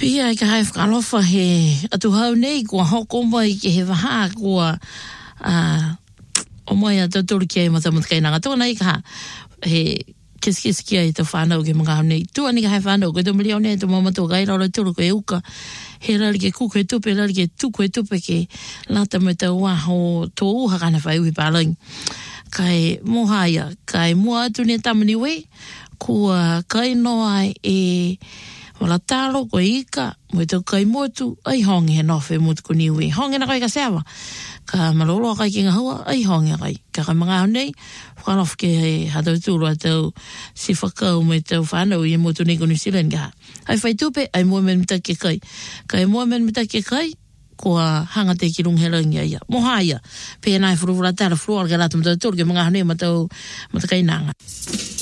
Pia I ka hai whakalofa he atu hau nei kua hoko mai ke he waha kua o mai a tauturu ki ai matamuta kainanga. Tōna I ka he kesi ki ai te whanau ke mga hau nei. Tua ni ka hai whanau koe tō mili au nei tō mamato kai rau turu koe uka. He rari ke kuku e tupe, rari ke tuku e tupe ke lata me tau waho tō uha kana whai uhi pālaing. Kai mohaia, kai mua atu ne tamani wei, kua kai noa e wala tālo koe ika, mo tau kai motu, ai hongi he nofe motu ko niwe. Hongi na kai ka sewa, ka malolo kai ki ngā hua, ai hongi kai. Ka kai mga hau nei, whakalof ke he hatau tūru a tau si whakau me tau whanau I motu nei ko New Zealand ka. Ai whai tupe, ai mua men mita ke kai. Kai mua men mita ke kai, kua hanga te ki rungherangi ia. Mohaia, pēnai whuruwura tāra whuruwara ka rātu mata tūru ke mga hau nei matau kainanga.